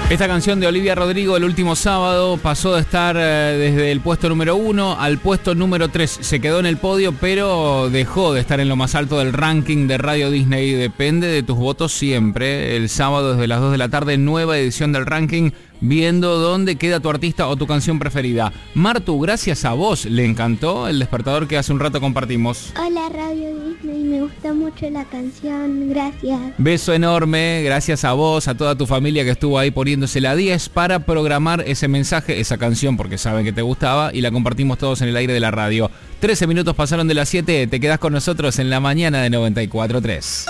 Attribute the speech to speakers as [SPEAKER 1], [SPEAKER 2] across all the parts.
[SPEAKER 1] Esta canción de Olivia Rodrigo el último sábado pasó de estar desde el puesto número 1 al puesto número 3. Se quedó en el podio, pero dejó de estar en lo más alto del ranking de Radio Disney. Depende de tus votos siempre. El sábado desde las 2 de la tarde, nueva edición del ranking, viendo dónde queda tu artista o tu canción preferida. Martu, gracias a vos, le encantó el despertador que hace un rato compartimos.
[SPEAKER 2] Hola Radio Disney, me gusta mucho la canción, gracias.
[SPEAKER 1] Beso enorme, gracias a vos, a toda tu familia que estuvo ahí poniéndose la 10 para programar ese mensaje, esa canción, porque saben que te gustaba y la compartimos todos en el aire de la radio. 13 minutos pasaron de las 7, te quedás con nosotros en la mañana de 94.3.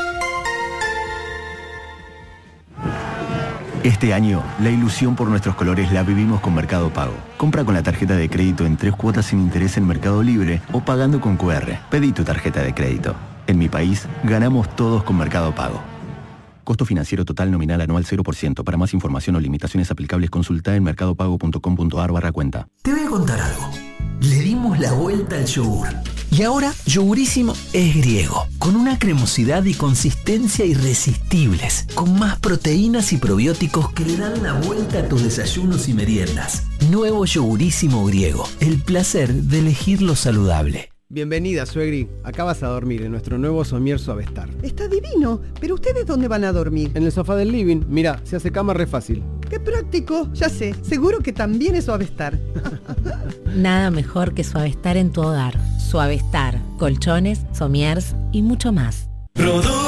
[SPEAKER 3] Este año, la ilusión por nuestros colores la vivimos con Mercado Pago. Compra con la tarjeta de crédito en 3 cuotas sin interés en Mercado Libre o pagando con QR. Pedí tu tarjeta de crédito. En mi país, ganamos todos con Mercado Pago. Costo financiero total nominal anual 0%. Para más información o limitaciones aplicables, consulta en mercadopago.com.ar/cuenta.
[SPEAKER 4] Te voy a contar algo. Le dimos la vuelta al yogur. Y ahora, Yogurísimo es griego, con una cremosidad y consistencia irresistibles, con más proteínas y probióticos que le dan la vuelta a tus desayunos y meriendas. Nuevo Yogurísimo griego, el placer de elegir lo saludable.
[SPEAKER 5] Bienvenida, suegri. Acá vas a dormir en nuestro nuevo somier Suavestar.
[SPEAKER 6] Está divino, pero ¿ustedes dónde van a dormir?
[SPEAKER 5] En el sofá del living. Mira, se hace cama re fácil.
[SPEAKER 6] ¡Qué práctico! Ya sé, seguro que también es Suavestar.
[SPEAKER 7] Nada mejor que Suavestar en tu hogar. Suavestar, colchones, somiers y mucho más.